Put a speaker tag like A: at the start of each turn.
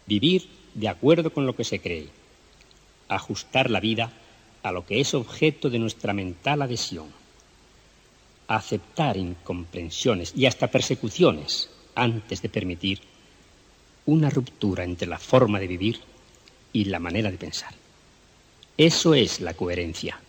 A: vivir de acuerdo con lo que se cree, ajustar la vida a lo que es objeto de nuestra mental adhesión, aceptar incomprensiones y hasta persecuciones antes de permitir una ruptura entre la forma de vivir y la manera de pensar. Eso es la coherencia.